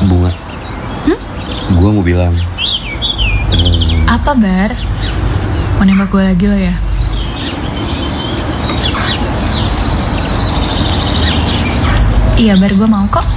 Bunga. Gue mau bilang. Apa, Bar? Mau nembak gue lagi lo ya? Iya, Bar, gue mau kok.